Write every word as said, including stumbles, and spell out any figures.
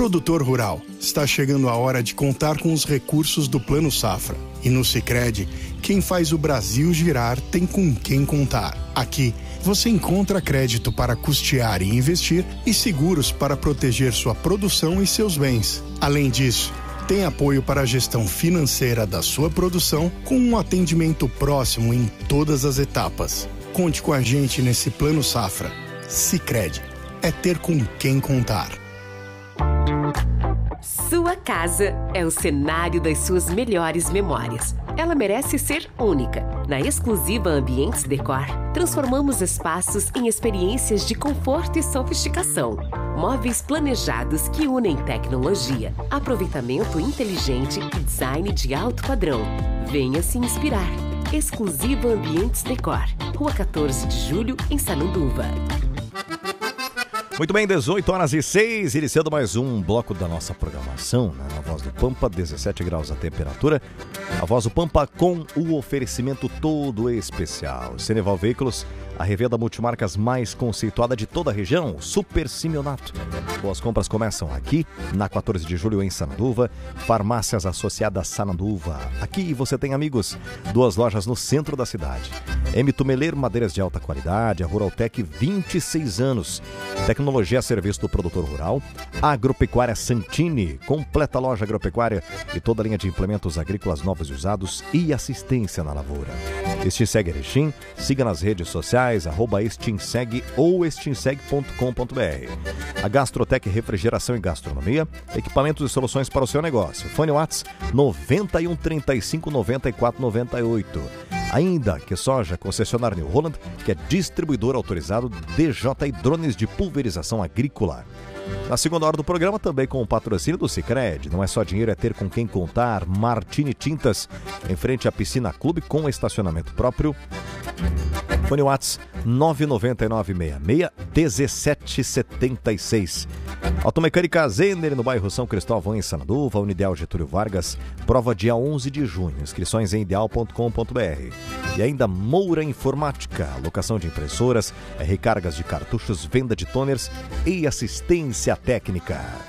Produtor rural, está chegando a hora de contar com os recursos do Plano Safra. E no Sicredi, quem faz o Brasil girar tem com quem contar. Aqui, você encontra crédito para custear e investir e seguros para proteger sua produção e seus bens. Além disso, tem apoio para a gestão financeira da sua produção com um atendimento próximo em todas as etapas. Conte com a gente nesse Plano Safra. Sicredi, é ter com quem contar. Sua casa é o cenário das suas melhores memórias. Ela merece ser única. Na exclusiva Ambientes Decor, transformamos espaços em experiências de conforto e sofisticação. Móveis planejados que unem tecnologia, aproveitamento inteligente e design de alto padrão. Venha se inspirar. Exclusiva Ambientes Decor, Rua quatorze de julho, em Sananduva. Muito bem, dezoito horas e seis, iniciando mais um bloco da nossa programação, né? Na Voz do Pampa, dezessete graus a temperatura. A Voz do Pampa com o oferecimento todo especial. Ceneval Veículos, a revenda multimarcas mais conceituada de toda a região, Super Simeonato. Boas compras começam aqui, na quatorze de julho, em Sananduva. Farmácias Associadas Sananduva. Aqui você tem, amigos, duas lojas no centro da cidade. M. Tumeleiro, madeiras de alta qualidade, a Ruraltec, vinte e seis anos. Tecnologia a serviço do produtor rural. Agropecuária Santini, completa loja agropecuária e toda a linha de implementos agrícolas novos e usados e assistência na lavoura. Estinseg Erechim, siga nas redes sociais, arroba Estinseg ou estinseg ponto com ponto br. A Gastrotec Refrigeração e Gastronomia, equipamentos e soluções para o seu negócio. Fone WhatsApp noventa e um, trinta e cinco, noventa e quatro, noventa e oito. Ainda que soja, concessionário New Holland, que é distribuidor autorizado D J I Drones de pulverização agrícola. Na segunda hora do programa, também com o patrocínio do Sicredi. Não é só dinheiro, é ter com quem contar. Martini Tintas, em frente à Piscina Clube, com estacionamento próprio. Fone WhatsApp nove nove nove seis seis, um sete sete seis. Automecânica Zender, no bairro São Cristóvão, em Sananduva. Unideal Getúlio Vargas, prova dia onze de junho. Inscrições em ideal ponto com ponto br. E ainda Moura Informática, locação de impressoras, recargas de cartuchos, venda de toners e assistência técnica.